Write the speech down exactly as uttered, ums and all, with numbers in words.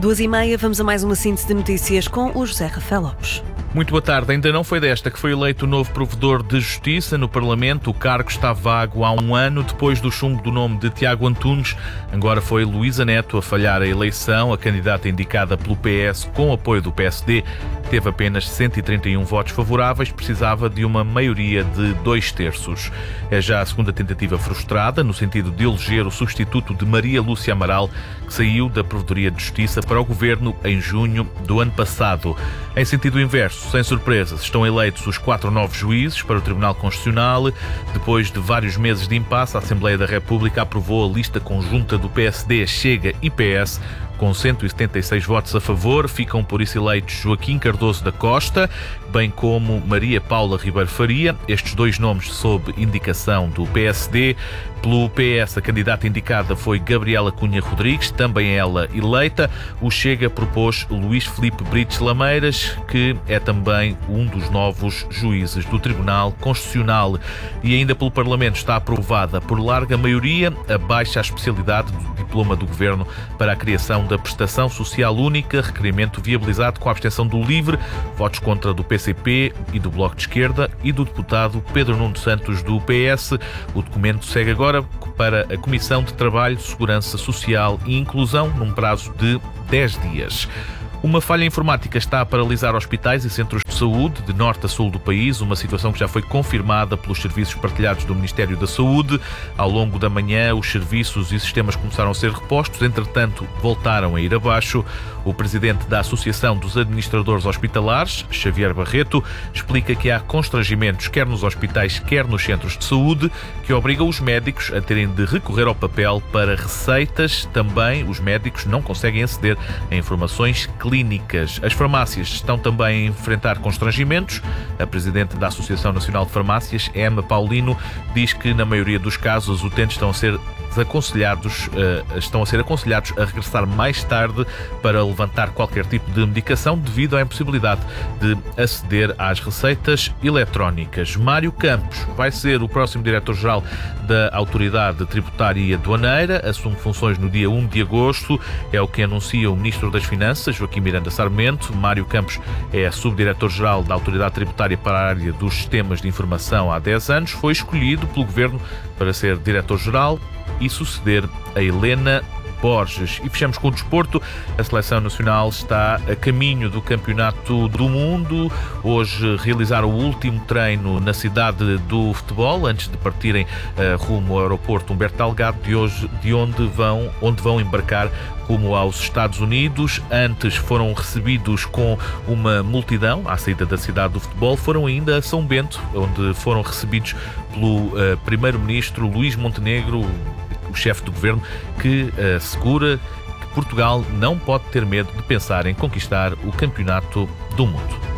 Duas e meia, vamos a mais uma síntese de notícias com o José Rafael Lopes. Muito boa tarde. Ainda não foi desta que foi eleito o novo provedor de Justiça no Parlamento. O cargo está vago há um ano, depois do chumbo do nome de Tiago Antunes. Agora foi Luísa Neto a falhar a eleição. A candidata indicada pelo P S com apoio do P S D teve apenas cento e trinta e um votos favoráveis, precisava de uma maioria de dois terços. É já a segunda tentativa frustrada, no sentido de eleger o substituto de Maria Lúcia Amaral, que saiu da Provedoria de Justiça para o Governo em junho do ano passado. Em sentido inverso, sem surpresas, estão eleitos os quatro novos juízes para o Tribunal Constitucional. Depois de vários meses de impasse, a Assembleia da República aprovou a lista conjunta do P S D, Chega e P S. Com cento e setenta e seis votos a favor, ficam por isso eleitos Joaquim Cardoso da Costa, bem como Maria Paula Ribeiro Faria, estes dois nomes sob indicação do P S D. Pelo P S, a candidata indicada foi Gabriela Cunha Rodrigues, também ela eleita. O Chega propôs Luís Filipe Brites Lameiras, que é também um dos novos juízes do Tribunal Constitucional. E ainda pelo Parlamento está aprovada por larga maioria a baixa à especialidade do diploma do Governo para a criação da Prestação Social Única, requerimento viabilizado com a abstenção do LIVRE, votos contra do P C P e do Bloco de Esquerda e do deputado Pedro Nuno Santos do P S. O documento segue agora para a Comissão de Trabalho, Segurança Social e Inclusão num prazo de dez dias. Uma falha informática está a paralisar hospitais e centros de saúde de norte a sul do país, uma situação que já foi confirmada pelos serviços partilhados do Ministério da Saúde. Ao longo da manhã, os serviços e sistemas começaram a ser repostos, entretanto, voltaram a ir abaixo. O presidente da Associação dos Administradores Hospitalares, Xavier Barreto, explica que há constrangimentos quer nos hospitais, quer nos centros de saúde, que obrigam os médicos a terem de recorrer ao papel para receitas. Também os médicos não conseguem aceder a informações clínicas. Clínicas. As farmácias estão também a enfrentar constrangimentos. A presidente da Associação Nacional de Farmácias, Emma Paulino, diz que na maioria dos casos os utentes estão a ser aconselhados, uh, estão a ser aconselhados a regressar mais tarde para levantar qualquer tipo de medicação devido à impossibilidade de aceder às receitas eletrónicas. Mário Campos vai ser o próximo diretor-geral da Autoridade Tributária e Aduaneira, assume funções no dia um de agosto, é o que anuncia o Ministro das Finanças, Joaquim Miranda Sarmento. Mário Campos é subdiretor-geral da Autoridade Tributária para a área dos sistemas de informação há dez anos, foi escolhido pelo Governo para ser diretor-geral e suceder a Helena Borges. E fechamos com o desporto. A Seleção Nacional está a caminho do Campeonato do Mundo. Hoje realizaram o último treino na cidade do futebol, antes de partirem uh, rumo ao aeroporto Humberto Delgado, de, hoje, de onde, vão, onde vão embarcar rumo aos Estados Unidos. Antes foram recebidos com uma multidão à saída da cidade do futebol. Foram ainda a São Bento, onde foram recebidos pelo uh, primeiro-ministro Luís Montenegro, o chefe do governo, que uh, assegura que Portugal não pode ter medo de pensar em conquistar o Campeonato do Mundo.